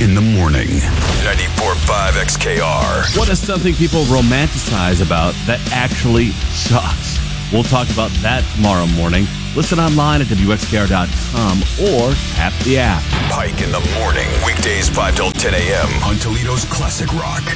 in the morning. 94.5 XKR. What is something people romanticize about that actually sucks? We'll talk about that tomorrow morning. Listen online at WXKR.com or tap the app. Pike in the morning. Weekdays 5 till 10 a.m. on Toledo's Classic Rock.